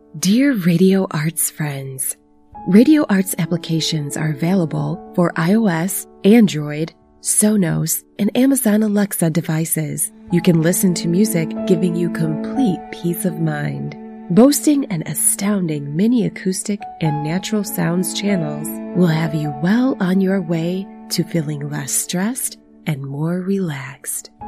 Dear Radio Arts friends, Radio Arts applications are available for iOS, Android, Sonos, and Amazon Alexa devices. You can listen to music, giving you complete peace of mind. Boasting an astounding mini acoustic and natural sounds channels will have you well on your way to feeling less stressed and more relaxed.